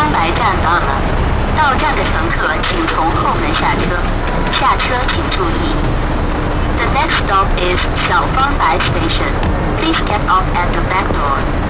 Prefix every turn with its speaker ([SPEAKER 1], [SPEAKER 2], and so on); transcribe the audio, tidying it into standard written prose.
[SPEAKER 1] 方白站到了，到站的乘客请从后门下车，下车请注意。The next stop is 小方白 Station. Please get off at the back door.